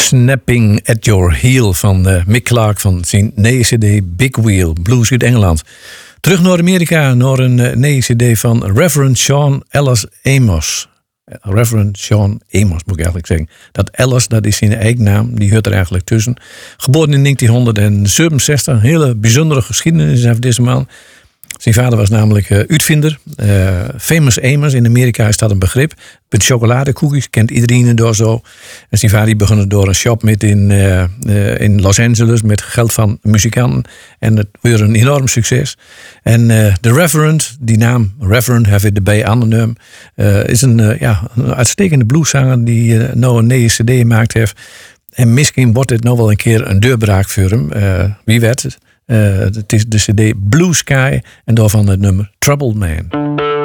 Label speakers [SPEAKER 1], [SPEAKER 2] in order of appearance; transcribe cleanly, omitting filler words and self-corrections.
[SPEAKER 1] Snapping at Your Heel van Mick Clark van zijn nieuwe cd Big Wheel, blues uit Engeland. Terug naar Amerika, naar een nieuwe cd van Reverend Sean Ellis Amos. Reverend Sean Amos moet ik eigenlijk zeggen. Dat Ellis, dat is zijn eigen naam, die hoort er eigenlijk tussen. Geboren in 1967, een hele bijzondere geschiedenis heeft deze man. Zijn vader was namelijk uitvinder. Famous Amos, in Amerika is dat een begrip. Met chocoladekoekjes, kent iedereen door zo. En zijn vader begon door een shop met in Los Angeles met geld van muzikanten. En het was een enorm succes. En de Reverend, die naam Reverend, heeft het erbij aangenomen. Is een uitstekende blueszanger die nou een nieuwe cd gemaakt heeft. En misschien wordt dit nou wel een keer een deurbraak voor hem. Wie weet het. Het is de cd Blue Sky en daarvan het nummer Troubled Man.